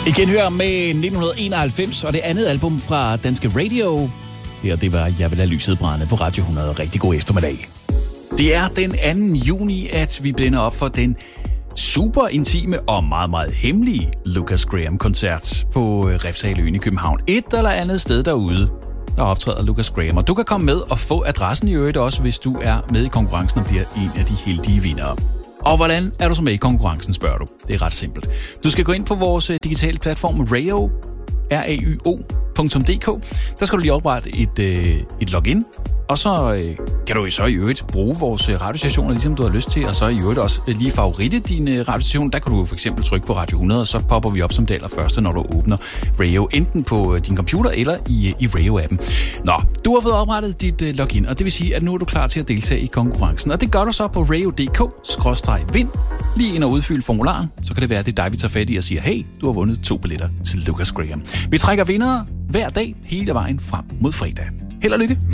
Igen hører med 1991 og det andet album fra Danske Radio. Det var Jeg vil lade lyset brænde på Radio 100. Rigtig god eftermiddag. Det er den 2. juni, at vi blænder op for den super intime og meget, meget hemmelige Lukas Graham-koncert på Refshaleøen i København. Et eller andet sted derude, der optræder Lukas Graham. Og du kan komme med og få adressen i øvrigt også, hvis du er med i konkurrencen og bliver en af de heldige vindere. Og hvordan er du så med i konkurrencen, spørger du? Det er ret simpelt. Du skal gå ind på vores digitale platform Rayo, RAYO.dk. Der skal du lige oprette et login, og så kan du så i øvrigt bruge vores radiostationer, ligesom du har lyst til, og så i øvrigt også lige favoritte din radiostation. Der kan du for eksempel trykke på Radio 100, og så popper vi op som det allerførste, når du åbner Rayo, enten på din computer eller i Rayo-appen. Nå, du har fået oprettet dit login, og det vil sige, at nu er du klar til at deltage i konkurrencen. Og det gør du så på rayo.dk/vind. Lige ind og udfylde formularen, så kan det være, at det er dig, vi tager fat i og siger, hey, du har vundet 2 billetter til Lukas Graham. Vi trækker vindere hver dag, hele vejen frem mod fredag. Held og lykke!